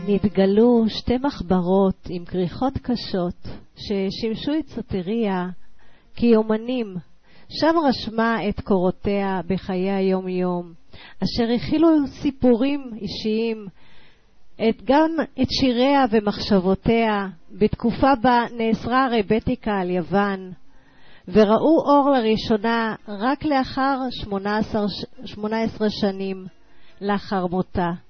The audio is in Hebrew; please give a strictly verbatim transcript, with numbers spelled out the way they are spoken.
נתגלו שתי מחברות עם כריכות קשות ששימשו את סוטריה כיומנים. שם רשמה את קורותיה בחיי היום יום, אשר הכילו סיפורים אישיים, את גם את שיריה ומחשבותיה בתקופה בה נאסרה הרבטיקה על יוון, וראו אור לראשונה רק לאחר שמונה עשרה שנים לאחר מותה.